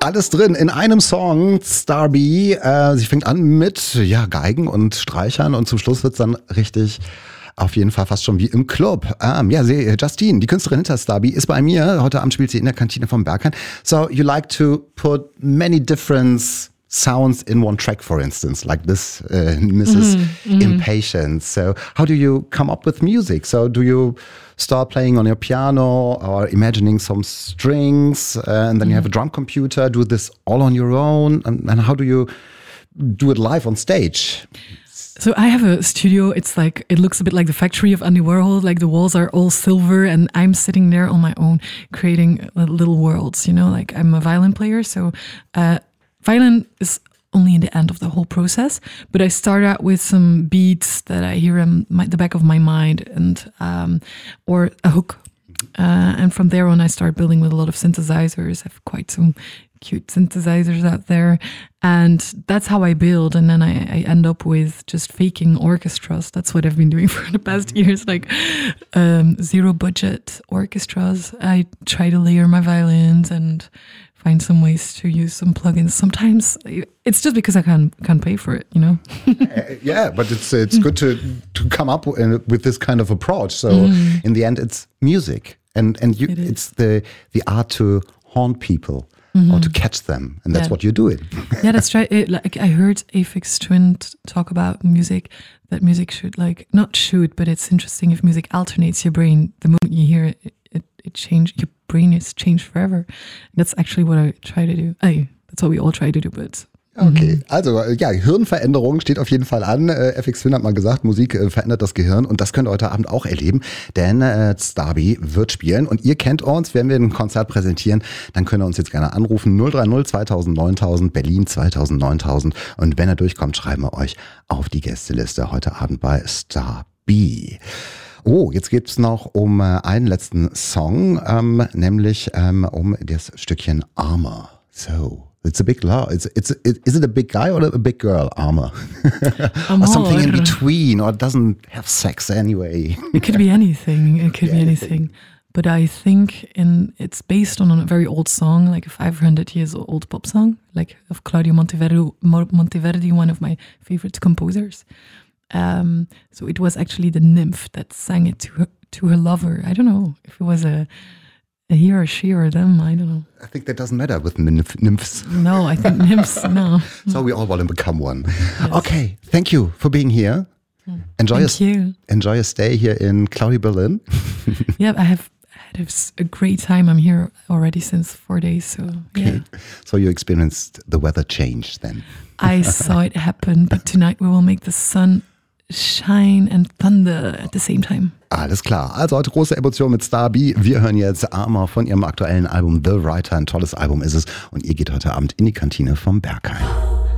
Alles drin in einem Song, Starby. Sie fängt an mit Geigen und Streichern und zum Schluss wird's dann richtig, auf jeden Fall fast schon wie im Club. Justine, die Künstlerin hinter Starby, ist bei mir. Heute Abend spielt sie in der Kantine vom Berghain. So you like to put many different sounds in one track, for instance, like this Mrs. Impatience. So how do you come up with music? So do you start playing on your piano or imagining some strings and then you have a drum computer, do this all on your own? And how do you do it live on stage? So I have a studio. It's like, it looks a bit like the factory of Andy Warhol. Like the walls are all silver and I'm sitting there on my own creating little worlds, you know, like I'm a violin player. So violin is only in the end of the whole process, but I start out with some beats that I hear in the back of my mind and or a hook. And from there on, I start building with a lot of synthesizers. I have quite some cute synthesizers out there. And that's how I build. And then I end up with just faking orchestras. That's what I've been doing for the past years, like zero budget orchestras. I try to layer my violins and find some ways to use some plugins. Sometimes it's just because I can't pay for it, you know. Yeah, but it's good to come up with this kind of approach. So in the end, it's music, and it's the art to haunt people or to catch them, and that's what you're doing. Yeah, that's right. Like I heard Aphex Twin talk about music. That music should but it's interesting if music alternates your brain. The moment you hear it, it changes. Your brain is changed forever. That's actually what I try to do. That's what we all try to do, but... Okay, also Hirnveränderung steht auf jeden Fall an. Aphex Twin hat mal gesagt, Musik verändert das Gehirn und das könnt ihr heute Abend auch erleben, denn Starby wird spielen und ihr kennt uns, wenn wir ein Konzert präsentieren, dann könnt ihr uns jetzt gerne anrufen, 030 2000 9000, Berlin 2000 9000 und wenn er durchkommt, schreiben wir euch auf die Gästeliste heute Abend bei Starby. Oh, jetzt geht's noch um einen letzten Song, nämlich um das Stückchen Armor. So... It's a big love. Is it a big guy or a big girl, Armor? Or something in between, or it doesn't have sex anyway. It could be anything. It could be anything. But I think it's based on a very old song, like a 500 years old pop song, like of Claudio Monteverdi, one of my favorite composers. So it was actually the nymph that sang it to her lover. I don't know if it was a he or she or them, I don't know. I think that doesn't matter with nymphs. No, I think nymphs, no. So we all want to become one. Yes. Okay, thank you for being here. Enjoy your stay here in cloudy Berlin. Yeah, I had a great time. I'm here already since 4 days, so yeah. So you experienced the weather change then? I saw it happen, but tonight we will make the sun shine and thunder at the same time. Alles klar. Also heute große Emotion mit Starby. Wir hören jetzt Armor von ihrem aktuellen Album The Writer. Ein tolles Album ist es. Und ihr geht heute Abend in die Kantine vom Berghain.